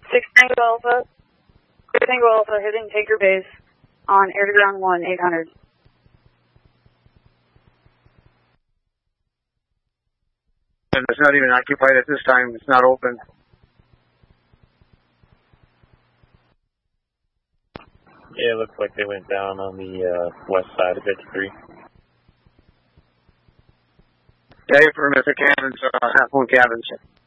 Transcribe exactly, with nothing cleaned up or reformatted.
six Tango Alpha. six Tango Alpha hitting Tanker Base on air to ground one, eight hundred. And it's not even occupied at this time. It's not open. Yeah, it looks like they went down on the uh, west side of Edge three. Yeah, for Mister Cabins, uh, half moon cabins.